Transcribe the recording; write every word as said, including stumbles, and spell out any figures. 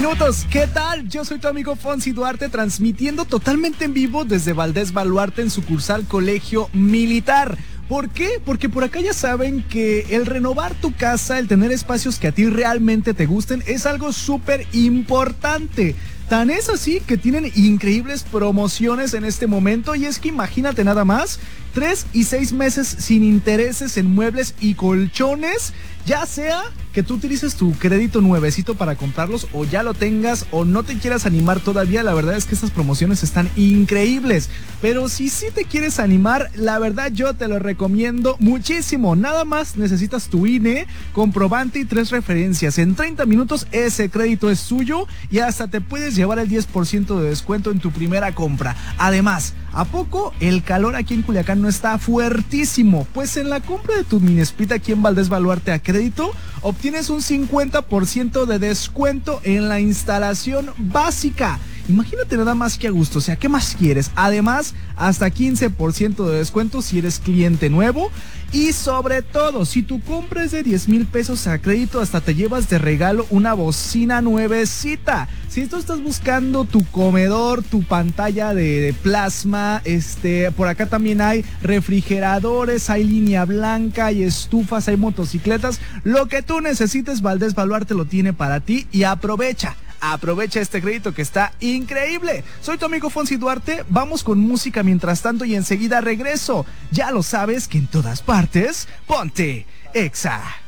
minutos. ¿Qué tal? Yo soy tu amigo Fonsi Duarte, transmitiendo totalmente en vivo desde Valdés Baluarte en sucursal Colegio Militar. ¿Por qué? Porque por acá ya saben que el renovar tu casa, el tener espacios que a ti realmente te gusten, es algo súper importante. Tan es así que tienen increíbles promociones en este momento, y es que imagínate nada más, tres y seis meses sin intereses en muebles y colchones, ya sea que tú utilices tu crédito nuevecito para comprarlos o ya lo tengas o no te quieras animar todavía. La verdad es que estas promociones están increíbles, pero si sí te quieres animar, la verdad yo te lo recomiendo muchísimo. Nada más necesitas tu I N E, comprobante y tres referencias. En treinta minutos ese crédito es suyo y hasta te puedes llevar el diez por ciento de descuento en tu primera compra. Además, ¿a poco el calor aquí en Culiacán no está fuertísimo? Pues en la compra de tu Minespita aquí en Valdés Baluarte a crédito, obtienes un cincuenta por ciento de descuento en la instalación básica. Imagínate nada más que a gusto, o sea, ¿qué más quieres? Además, hasta quince por ciento de descuento si eres cliente nuevo. Y sobre todo, si tu compra es de diez mil pesos a crédito, hasta te llevas de regalo una bocina nuevecita. Si tú estás buscando tu comedor, tu pantalla de, de plasma, este, por acá también hay refrigeradores, hay línea blanca, hay estufas, hay motocicletas. Lo que tú necesites, Valdés Baluarte lo tiene para ti, y aprovecha. Aprovecha este crédito que está increíble. Soy tu amigo Fonsi Duarte. Vamos con música mientras tanto y enseguida regreso. Ya lo sabes que en todas partes, ponte Exa.